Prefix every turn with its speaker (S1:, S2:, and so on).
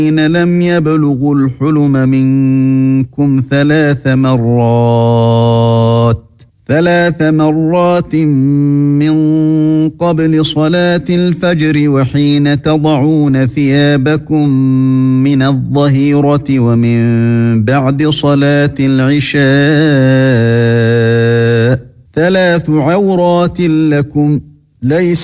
S1: لم يبلغوا الحلم منكم ثلاث مرات من قبل صلاة الفجر وحين تضعون ثيابكم من الظهيرة ومن بعد صلاة العشاء 3 عورات لكم ليس